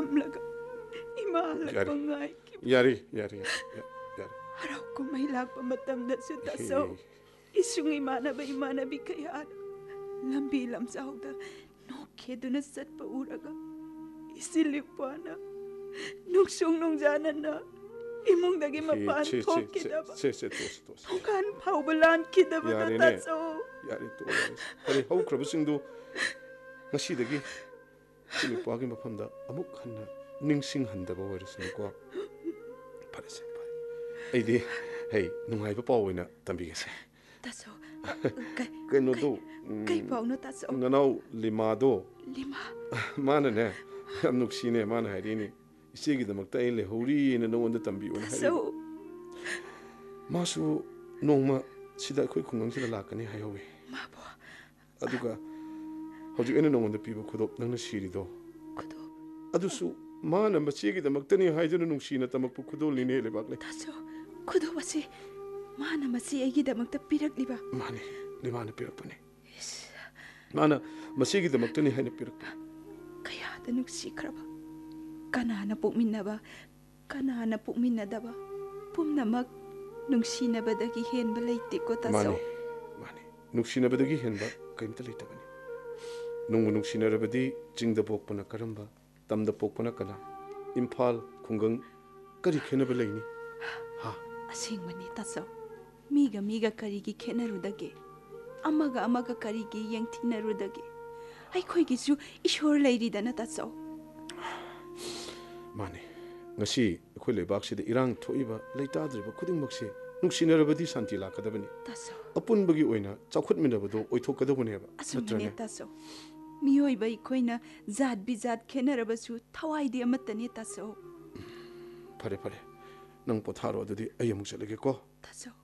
फमलगा इमा लपंगाई यारी हराव कुमाई लाप मतमदसु तासो इसुंग इमानबी कया लंबी लमजाउदा नोखेदुना सत्पा उरगा इसिलिपाना नुक्सुंग नुंजानना इमुंगदगी मपान थोकिदबा थोकान फाउबलान किदबदा तासो यारी तो अरे हौख्रबसिंदु ngasi sini pagi mafamda amuk hanna ningsing handaba oirasniko parese pare aidi hey nungai ba pawina tambigase taso keno do kai pawno taso nanau lima mana ne am nuksine mana harini isigi damakta ele hori ne nonda tambiuna taso masu nongma sida khoi khungang sida lakani hayowi mabo aduga hojik ene nonda piba khudop nangna sirido adusu mana machigi damaktani haiduna nungsina tamakpu khudol line lebakle taso khudop ase mana machi egi damakta pirak liba mane limana pirakpani mana machigi damaktani haina pirakpa kaya da nuksi khraba kanana pukminnadaba pumnamak nungsinabadagi henba leite ko taso mane nungsinabadagi henba kaimta leitabani nungu nungsinarabadi jingda pokpana karamba tamda pokpana kana imphal khungang kari khenaba leini ha asingmani taso miga karigi khenarudage amaga karigi yengthinarudage ai khoigisu ishor leiridana taso mane ngasi khoi lebak sida irang thoiba leitadriba khudingmakse nungsinarabadi santi lakadabani taso apunbagi oina chawkhutminabado oithokadabane ba asumane taso मियोई by Koyna जात बिजात खेनरबसु थवाइदि अमतने तासो फरे नंग पोथारो अदुदि अयमुक चलगे को तासो